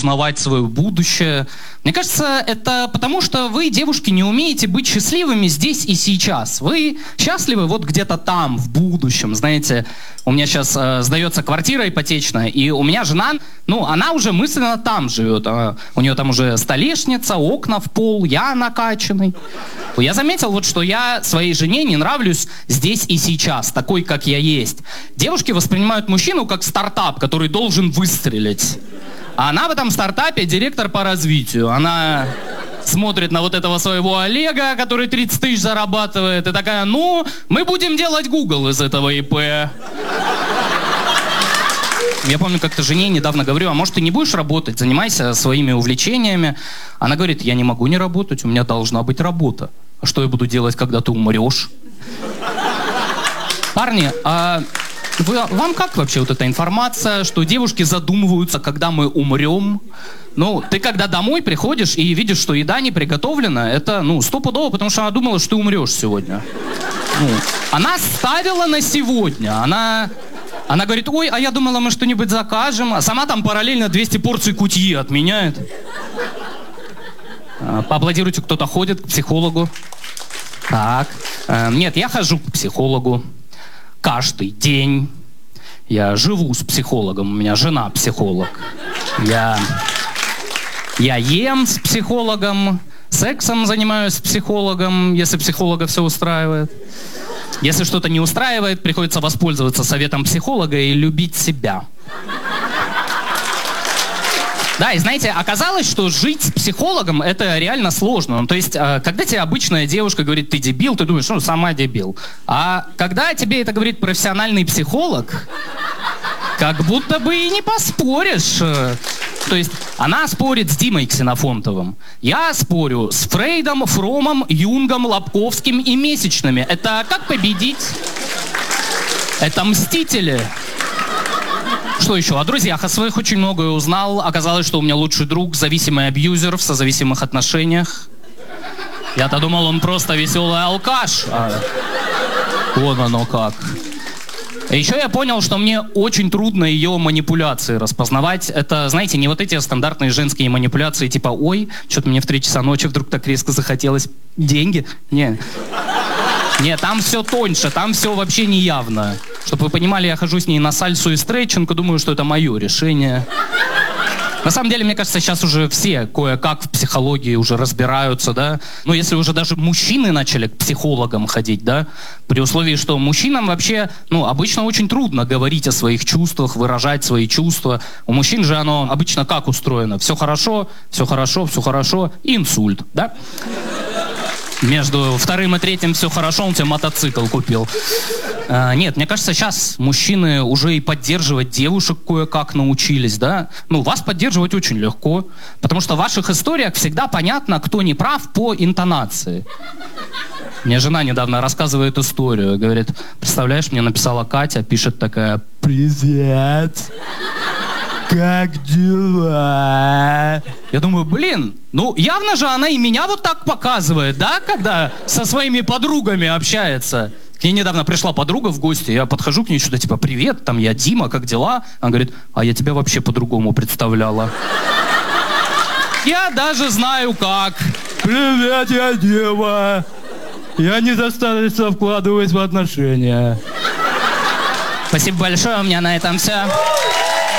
узнавать свое будущее. Мне кажется, это потому, что вы, девушки, не умеете быть счастливыми здесь и сейчас. Вы счастливы вот где-то там, в будущем, знаете. У меня сейчас сдается квартира ипотечная, и у меня жена, ну, она уже мысленно там живет. У нее там уже столешница, окна в пол, я накачанный. Я заметил вот, что я своей жене не нравлюсь здесь и сейчас, такой, как я есть. Девушки воспринимают мужчину как стартап, который должен выстрелить. А она в этом стартапе директор по развитию. Она смотрит на вот этого своего Олега, который 30 тысяч зарабатывает, и такая, ну, мы будем делать Google из этого ИП. Я помню, как-то жене недавно говорю, а может, ты не будешь работать, занимайся своими увлечениями. Она говорит, я не могу не работать, у меня должна быть работа. А что я буду делать, когда ты умрешь? Парни, вам как вообще вот эта информация, что девушки задумываются, когда мы умрем? Ну, ты когда домой приходишь и видишь, что еда не приготовлена, это, ну, стопудово, потому что она думала, что ты умрешь сегодня. Ну, она ставила на сегодня, она говорит, ой, а я думала, мы что-нибудь закажем. А сама там параллельно 200 порций кутьи отменяет. Поаплодируйте, кто-то ходит к психологу. Так. Нет, я хожу к психологу. Каждый день. Я живу с психологом. У меня жена психолог. Я ем с психологом. Сексом занимаюсь с психологом, если психолога все устраивает. Если что-то не устраивает, приходится воспользоваться советом психолога и любить себя. Да, и знаете, оказалось, что жить с психологом это реально сложно. Ну, то есть, когда тебе обычная девушка говорит, ты дебил, ты думаешь, ну, сама дебил. А когда тебе это говорит профессиональный психолог, как будто бы и не поспоришь. То есть, она спорит с Димой Ксенофонтовым. Я спорю с Фрейдом, Фромом, Юнгом, Лобковским и Месячными. Это как победить? Это мстители. Что еще? О друзьях о своих очень многое узнал. Оказалось, что у меня лучший друг, зависимый абьюзер в созависимых отношениях. Я-то думал, он просто веселый алкаш. Вон оно как. Еще я понял, что мне очень трудно ее манипуляции распознавать. Это, знаете, не вот эти стандартные женские манипуляции, типа, ой, что-то мне в 3 часа ночи вдруг так резко захотелось деньги. Не, там все тоньше, там все вообще не явно. Чтобы вы понимали, я хожу с ней на сальсу и стретчинг, и думаю, что это мое решение. На самом деле, мне кажется, сейчас уже все кое-как в психологии уже разбираются, да. Ну, если уже даже мужчины начали к психологам ходить, да, при условии, что мужчинам вообще, ну, обычно очень трудно говорить о своих чувствах, выражать свои чувства. У мужчин же оно обычно как устроено? Все хорошо, и инсульт, да? Между 2-м и 3-м все хорошо, он тебе мотоцикл купил. Нет, мне кажется, сейчас мужчины уже и поддерживать девушек кое-как научились, да? Ну, вас поддерживать очень легко, потому что в ваших историях всегда понятно, кто не прав по интонации. Мне жена недавно рассказывает историю, говорит, представляешь, мне написала Катя, пишет такая, «Привет! Как дела?» Я думаю, блин, ну явно же она и меня вот так показывает, да, когда со своими подругами общается. К ней недавно пришла подруга в гости, я подхожу к ней, что-то типа, привет, там я Дима, как дела? Она говорит, а я тебя вообще по-другому представляла. Я даже знаю как. Привет, я Дима. Я недостаточно вкладываюсь в отношения. Спасибо большое, у меня на этом все.